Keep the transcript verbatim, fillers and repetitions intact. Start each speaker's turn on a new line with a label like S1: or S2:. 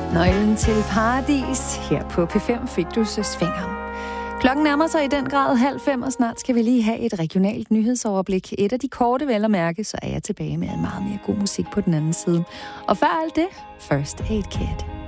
S1: Nøglen til paradis. Her på P fem fik du så svinger. Klokken nærmer sig i den grad halv fem, og snart skal vi lige have et regionalt nyhedsoverblik. Et af de korte vel at mærke, så er jeg tilbage med meget mere god musik på den anden side. Og før alt det, First Aid Kit.